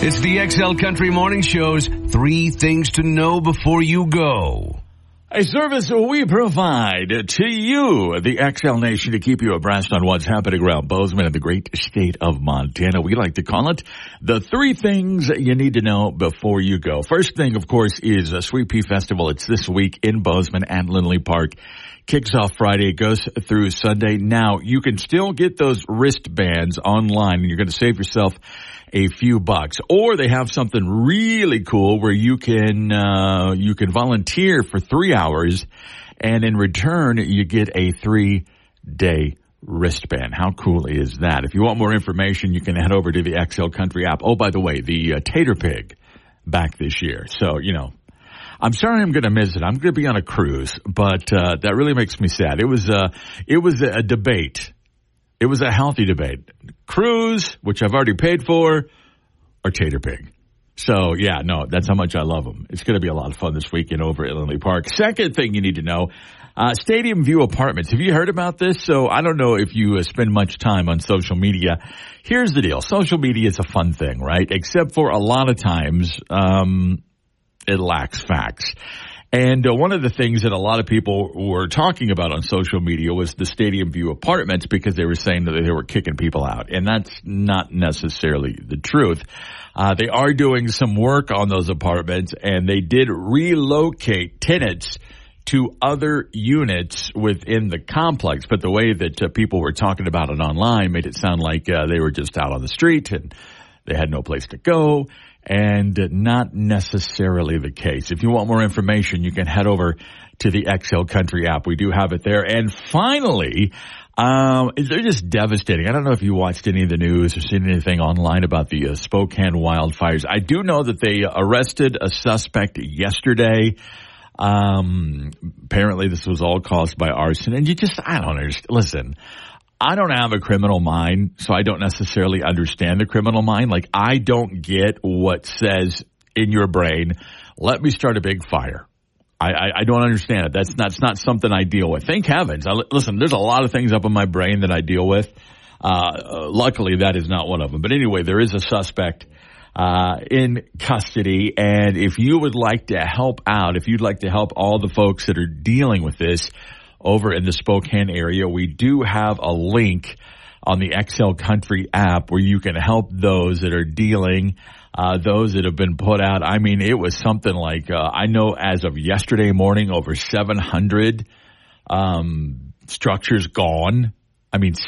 It's the XL Country Morning Show's 3 things to know before you go. A service we provide to you, the XL Nation, to keep you abreast on what's happening around Bozeman and the great state of Montana. We like to call it the 3 things you need to know before you go. First thing, of course, is a Sweet Pea Festival. It's this week in Bozeman at Lindley Park. Kicks off Friday, goes through Sunday. Now, you can still get those wristbands online, and you're going to save yourself a few bucks. Or they have something really cool where you can volunteer for 3 hours, and in return, you get a 3-day wristband. How cool is that? If you want more information, you can head over to the XL Country app. Oh, by the way, the Tater Pig back this year. So, I'm sorry I'm going to miss it. I'm going to be on a cruise, but that really makes me sad. It was a debate. It was a healthy debate. Cruise, which I've already paid for, or Tater Pig. So, yeah, no, that's how much I love them. It's going to be a lot of fun this weekend over at Lindley Park. Second thing you need to know, Stadium View Apartments. Have you heard about this? So I don't know if you spend much time on social media. Here's the deal. Social media is a fun thing, right? Except for a lot of times, it lacks facts. And one of the things that a lot of people were talking about on social media was the Stadium View Apartments, because they were saying that they were kicking people out. And that's not necessarily the truth. They are doing some work on those apartments, and they did relocate tenants to other units within the complex. But the way that people were talking about it online made it sound like they were just out on the street and they had no place to go. And not necessarily the case. If you want more information, you can head over to the XL Country app. We do have it there. And finally, they're just devastating. I don't know if you watched any of the news or seen anything online about the Spokane wildfires. I do know that they arrested a suspect yesterday. Apparently this was all caused by arson. And I don't understand. Listen, I don't have a criminal mind, so I don't necessarily understand the criminal mind. Like, I don't get what says in your brain, let me start a big fire. I don't understand it. That's not something I deal with. Thank heavens. Listen, there's a lot of things up in my brain that I deal with. Luckily, that is not one of them. But anyway, there is a suspect in custody. And if you would like to help out, if you'd like to help all the folks that are dealing with this over in the Spokane area, we do have a link on the XL Country app where you can help those that are dealing, those that have been put out. I mean, it was something like, I know as of yesterday morning, over 700 structures gone. I mean,